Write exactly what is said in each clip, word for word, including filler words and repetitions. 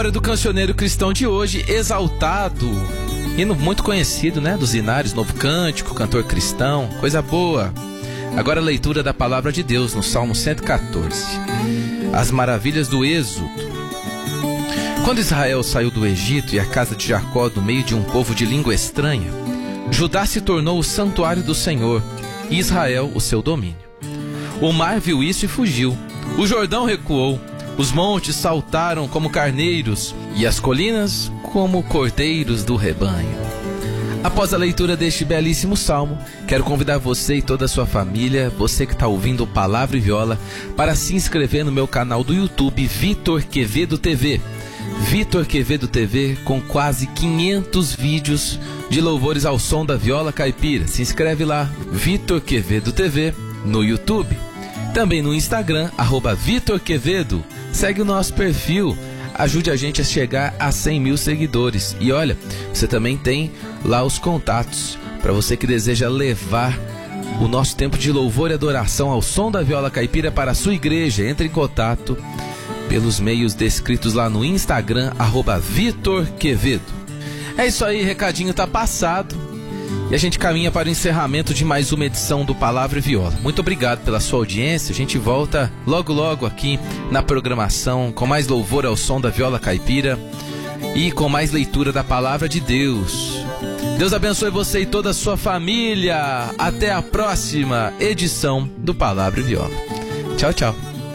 Do cancioneiro cristão de hoje, Exaltado, hino muito conhecido, né, dos Inários, Novo Cântico, cantor cristão, coisa boa. Agora a leitura da palavra de Deus no Salmo cento e quatorze. As maravilhas do Êxodo. Quando Israel saiu do Egito e a casa de Jacó do meio de um povo de língua estranha, Judá se tornou o santuário do Senhor e Israel o seu domínio. O mar viu isso e fugiu, o Jordão recuou, os montes saltaram como carneiros e as colinas como cordeiros do rebanho. Após a leitura deste belíssimo salmo, quero convidar você e toda a sua família, você que está ouvindo Palavra e Viola, para se inscrever no meu canal do YouTube Vitor Quevedo T V. Vitor Quevedo T V, com quase quinhentos vídeos de louvores ao som da viola caipira. Se inscreve lá, Vitor Quevedo T V, no YouTube. Também no Instagram, arroba Vitor Quevedo. Segue o nosso perfil, ajude a gente a chegar a cem mil seguidores. E olha, você também tem lá os contatos para você que deseja levar o nosso tempo de louvor e adoração ao som da viola caipira para a sua igreja. Entre em contato pelos meios descritos lá no Instagram, arroba Vitor Quevedo. É isso aí, recadinho tá passado. E a gente caminha para o encerramento de mais uma edição do Palavra e Viola. Muito obrigado pela sua audiência. A gente volta logo logo aqui na programação com mais louvor ao som da viola caipira e com mais leitura da Palavra de Deus. Deus abençoe você e toda a sua família. Até a próxima edição do Palavra e Viola. Tchau, tchau.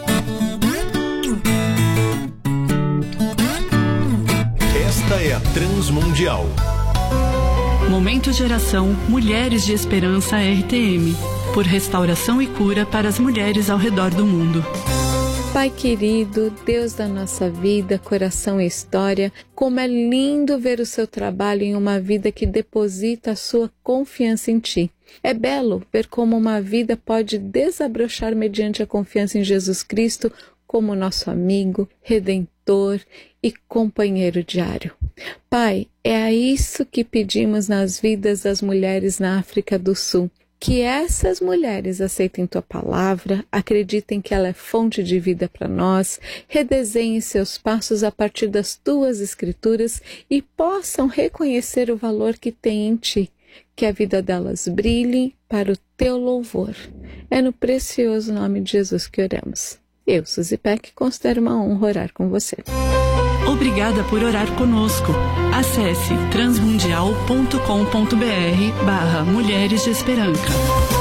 Esta é a Transmundial. Momento de oração Mulheres de Esperança R T M, por restauração e cura para as mulheres ao redor do mundo. Pai querido, Deus da nossa vida, coração e história, como é lindo ver o seu trabalho em uma vida que deposita a sua confiança em Ti. É belo ver como uma vida pode desabrochar mediante a confiança em Jesus Cristo como nosso amigo, redentor e companheiro diário. Pai, é a isso que pedimos nas vidas das mulheres na África do Sul. Que essas mulheres aceitem Tua palavra, acreditem que ela é fonte de vida para nós, redesenhem seus passos a partir das Tuas Escrituras e possam reconhecer o valor que tem em Ti. Que a vida delas brilhe para o Teu louvor. É no precioso nome de Jesus que oramos. Eu, Suzy Peck, considero uma honra orar com você. Obrigada por orar conosco. Acesse transmundial ponto com ponto br barra Mulheres de Esperança.